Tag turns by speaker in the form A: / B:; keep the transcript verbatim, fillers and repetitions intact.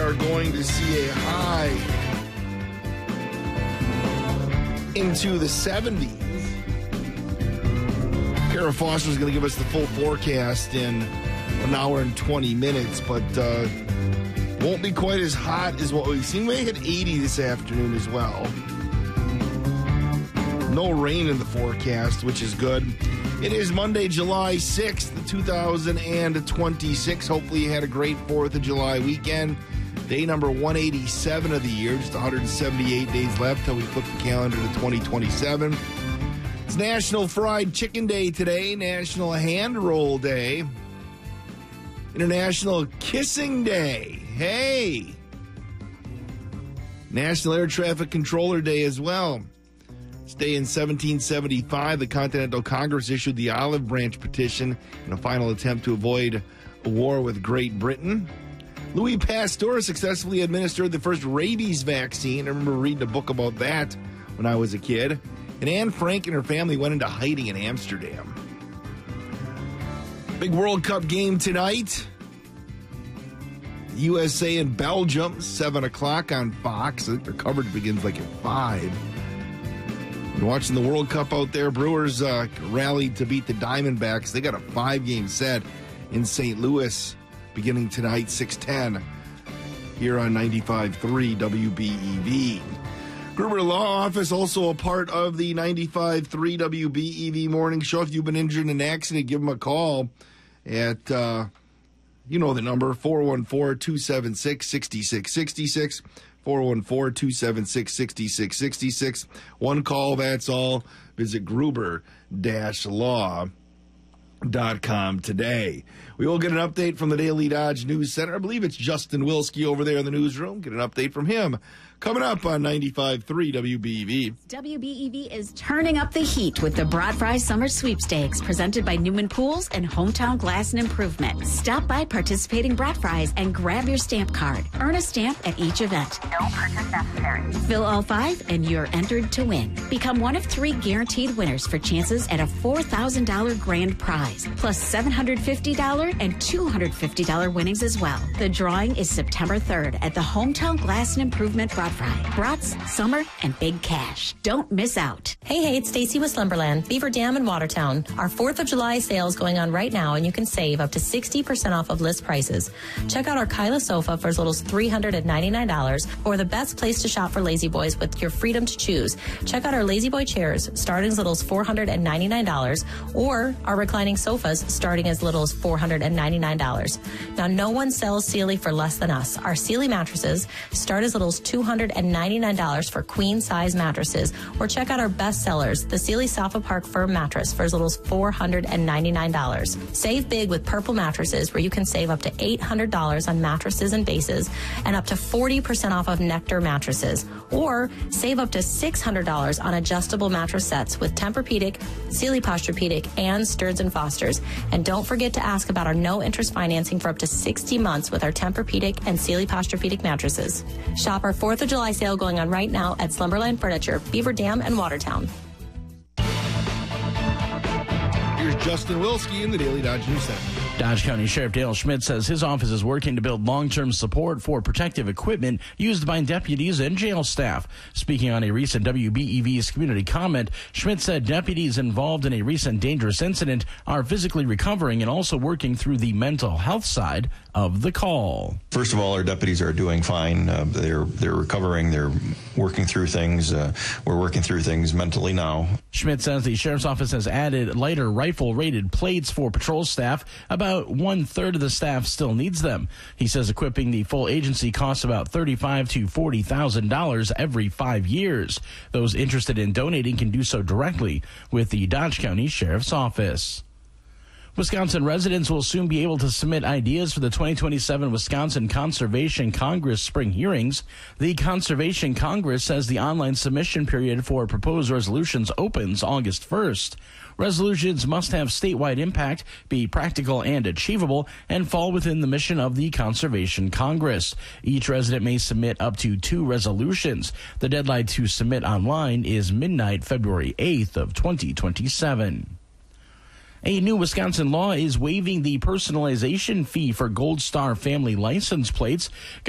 A: are going to see a high into the seventies. Kara Foster is going to give us the full forecast in an hour and twenty minutes, but uh, won't be quite as hot as what we've seen. We hit eighty this afternoon as well. No rain in the forecast, which is good. It is Monday, July sixth, two thousand twenty-six. Hopefully you had a great fourth of July weekend. Day number one eighty-seven of the year. Just one hundred seventy-eight days left till we flip the calendar to twenty twenty-seven. It's National Fried Chicken Day today. National Hand Roll Day. International Kissing Day. Hey! National Air Traffic Controller Day as well. This day in seventeen seventy-five, the Continental Congress issued the Olive Branch Petition in a final attempt to avoid a war with Great Britain. Louis Pasteur successfully administered the first rabies vaccine. I remember reading a book about that when I was a kid. And Anne Frank and her family went into hiding in Amsterdam. Big World Cup game tonight. U S A and Belgium, seven o'clock on Fox. I think their coverage begins like at five. Been watching the World Cup out there. Brewers uh, rallied to beat the Diamondbacks. They got a five-game set in Saint Louis beginning tonight, six ten, here on ninety-five point three W B E V. Gruber Law Office, also a part of the ninety-five point three W B E V Morning Show. If you've been injured in an accident, give them a call at, uh, you know the number, four one four, two seven six, six six six six, four one four, two seven six, six six six six. One call, that's all. Visit Gruber Law dot com today. We will get an update from the Daily Dodge News Center. I believe it's Justin Wilski over there in the newsroom. Get an update from him coming up on ninety-five point three W B E V.
B: W B E V is turning up the heat with the Brat Fry Summer Sweepstakes presented by Newman Pools and Hometown Glass and Improvement. Stop by participating Brat Fries and grab your stamp card. Earn a stamp at each event.
C: No purchase necessary.
B: Fill all five and you're entered to win. Become one of three guaranteed winners for chances at a four thousand dollars grand prize, plus seven hundred fifty dollars and two hundred fifty dollars winnings as well. The drawing is September third at the Hometown Glass and Improvement Brat Fry. Brats, summer, and big cash. Don't miss out.
D: Hey, hey, it's Stacy with Slumberland, Beaver Dam in Watertown. Our fourth of July sale is going on right now, and you can save up to sixty percent off of list prices. Check out our Kyla sofa for as little as three hundred ninety-nine dollars, or the best place to shop for Lazy Boys with your freedom to choose. Check out our Lazy Boy chairs starting as little as four hundred ninety-nine dollars, or our reclining sofas starting as little as four hundred ninety-nine dollars. Now, no one sells Sealy for less than us. Our Sealy mattresses start as little as two hundred ninety-nine dollars for queen-size mattresses, or check out our best sellers, the Sealy Sofa Park Firm mattress for as little as four hundred ninety-nine dollars. Save big with Purple mattresses, where you can save up to eight hundred dollars on mattresses and bases, and up to forty percent off of Nectar mattresses, or save up to six hundred dollars on adjustable mattress sets with Tempur-Pedic, Sealy Posturepedic, and Stearns and Foster's. And don't forget to ask about our no-interest financing for up to sixty months with our Tempur-Pedic and Sealy Posturepedic mattresses. Shop our fourth of July sale going on right now at Slumberland Furniture, Beaver Dam, and Watertown.
A: Here's Justin Wilski in the Daily Dodge News Center.
E: Dodge County Sheriff Dale Schmidt says his office is working to build long-term support for protective equipment used by deputies and jail staff. Speaking on a recent W B E V's community comment, Schmidt said deputies involved in a recent dangerous incident are physically recovering and also working through the mental health side of the call.
F: First of all, our deputies are doing fine. Uh, they're they're recovering. They're working through things. Uh, we're working through things mentally now.
E: Schmidt says the sheriff's office has added lighter rifle-rated plates for patrol staff. About one-third of the staff still needs them. He says equipping the full agency costs about thirty-five thousand to forty thousand dollars every five years. Those interested in donating can do so directly with the Dodge County Sheriff's Office. Wisconsin residents will soon be able to submit ideas for the twenty twenty-seven Wisconsin Conservation Congress spring hearings. The Conservation Congress says the online submission period for proposed resolutions opens August first. Resolutions must have statewide impact, be practical and achievable, and fall within the mission of the Conservation Congress. Each resident may submit up to two resolutions. The deadline to submit online is midnight, February eighth of twenty twenty-seven. A new Wisconsin law is waiving the personalization fee for Gold Star family license plates.